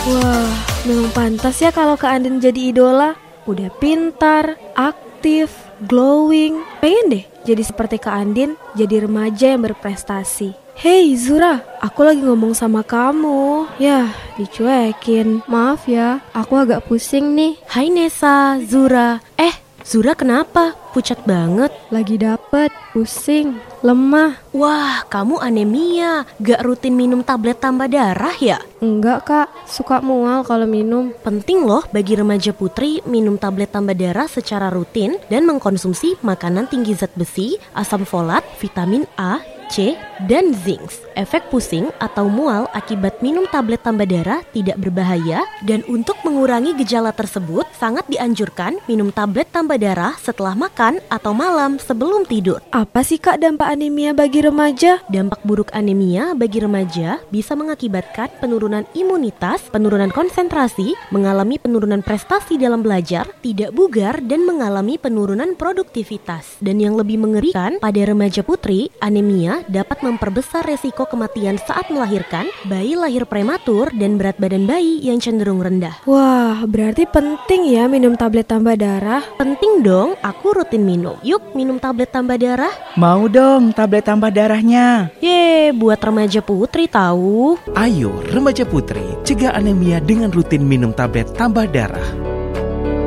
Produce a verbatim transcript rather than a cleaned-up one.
Wah, memang pantas ya kalau Kak Andin jadi idola. Udah pintar, aktif, glowing. Pengen deh jadi seperti Kak Andin, jadi remaja yang berprestasi. Hey Zura, aku lagi ngomong sama kamu. Yah, dicuekin. Maaf ya, aku agak pusing nih. Hai Nesa, Zura. Eh, Zura kenapa? Pucat banget. Lagi dapet, pusing, lemah. Wah, kamu anemia. Gak rutin minum tablet tambah darah ya? Enggak kak, suka mual kalau minum. Penting loh bagi remaja putri minum tablet tambah darah secara rutin dan mengkonsumsi makanan tinggi zat besi, asam folat, vitamin A, C, dan zinc. Efek pusing atau mual akibat minum tablet tambah darah tidak berbahaya, dan untuk mengurangi gejala tersebut sangat dianjurkan minum tablet tambah darah setelah makan atau malam sebelum tidur. Apa sih Kak dampak anemia bagi remaja? Dampak buruk anemia bagi remaja bisa mengakibatkan penurunan imunitas, penurunan konsentrasi, mengalami penurunan prestasi dalam belajar, tidak bugar, dan mengalami penurunan produktivitas. Dan yang lebih mengerikan, pada remaja putri, anemia dapat memperbesar resiko kematian saat melahirkan, bayi lahir prematur, dan berat badan bayi yang cenderung rendah. Wah, berarti penting ya minum tablet tambah darah? Penting dong, aku rutin minum. Yuk minum tablet tambah darah. Mau dong tablet tambah darahnya. Yeay, buat remaja putri tahu. Ayo remaja putri, cegah anemia dengan rutin minum tablet tambah darah.